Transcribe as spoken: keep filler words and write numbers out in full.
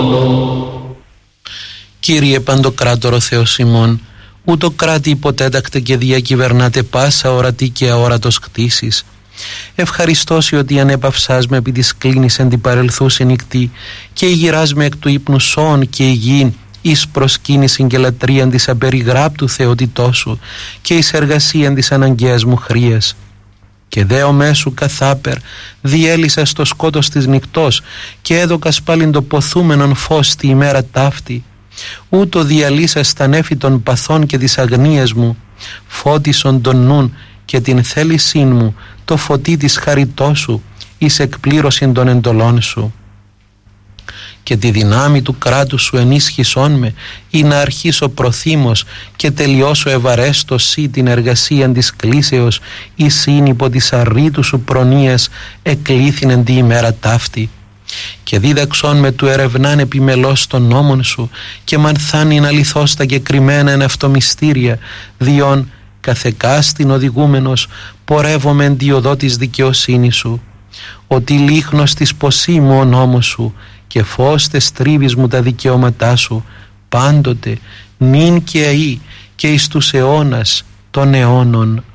Κύριε Παντοκράτορο Θεός ημών, ούτω κράτη υποτέτακτε και διακυβερνάτε πάσα ορατή και αόρατος κτήσεις. Ευχαριστώσει ότι ανέπαυσάς με επί της κλίνης εν την παρελθούσε νυχτή και ηγυράς με εκ του ύπνου σώων και υγιήν εις προσκύνησιν και λατρείαν της απεριγράπτου θεότητός σου και εις εργασίαν της αναγκαίας μου χρίας. Και δέο μέσου καθάπερ διέλυσα στο σκότος της νυχτός και έδωκας πάλιν το ποθούμενον φως τη ημέρα ταύτη. Ούτω διαλύσα στα νέφη των παθών και της αγνίας μου, φώτισον τον νουν και την θέλησήν μου το φωτί της χαριτός σου εις εκπλήρωσιν των εντολών σου. Και τη δυνάμει του κράτους σου ενίσχυσόν με ή να αρχίσω προθύμος και τελειώσω ευαρέστος σύ την εργασία της κλήσεως ή σύν υπό της αρρήτου σου προνοίας εκλήθηνεν τη ημέρα ταύτη. Και δίδαξόν με του ερευνάν επιμελώς των νόμων σου και μανθάνειν αληθώς τα κεκριμένα εν αυτό μυστήρια, διόν καθεκάστην οδηγούμενος πορεύομαι εν τη οδό της δικαιοσύνης σου. Ότι λίχνος της ποσή μου ο νόμος σου και φως τες τρίβεις μου τα δικαιώματά σου, πάντοτε νυν και αεί και εις τους αιώνας των αιώνων.